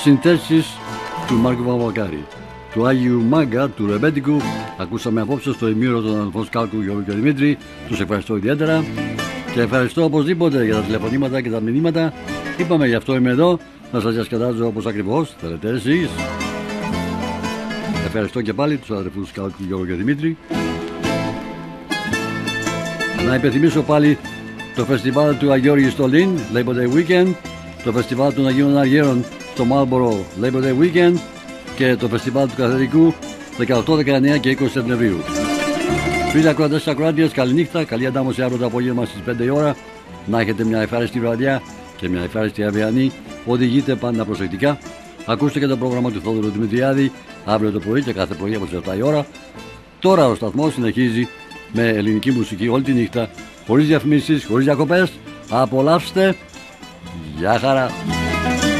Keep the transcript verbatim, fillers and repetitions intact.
συνθέσεις του Μάρκου Βαμβακάρη. Του Άγιου Μάγκα, του Ρεμπέτικου, ακούσαμε απόψε στο ημίωρο των αδελφών Σκάλκου, Γιώργου και Δημήτρη. Τους ευχαριστώ ιδιαίτερα και ευχαριστώ οπωσδήποτε για τα τηλεφωνήματα και τα μηνύματα. Είπαμε γι' αυτό είμαι εδώ, να σας διασκεδάζω όπως ακριβώς θέλετε εσείς. Ευχαριστώ και πάλι τους αδελφούς Σκάλκου, Γιώργου και Δημήτρη. Να υπενθυμίσω πάλι το φεστιβάλ του Αγιώργη στο Λιν, Labor Day Weekend, το φεστιβάλ των Αγίων Αργύρων στο Marlborough, Labor Day Weekend, και το φεστιβάλ του Καθεδρικού δεκαοκτώ, δεκαεννέα και είκοσι Σεπτεμβρίου. Φίλοι ακροατές και ακροάτριες, καληνύχτα, καλή αντάμωση αύριο το απόγευμα στις πέντε η ώρα. Να έχετε μια ευχάριστη βραδιά και μια ευχάριστη αυριανή. Οδηγείτε πάντα προσεκτικά. Ακούστε και το πρόγραμμα του Θόδωρου Δημητριάδη αύριο το πρωί και κάθε πρωί από τις επτά η ώρα. Τώρα ο σταθμός συνεχίζει με ελληνική μουσική όλη τη νύχτα, χωρίς διαφημίσεις, χωρίς διακοπές. Απολαύστε. Γεια χαρά.